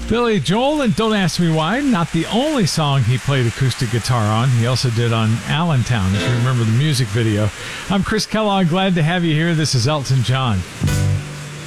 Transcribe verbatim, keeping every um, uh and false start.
Billy Joel and Don't Ask Me Why, not the only song he played acoustic guitar on. He also did on Allentown, if you remember the music video. I'm Chris Kellogg, glad to have you here. This is Elton John.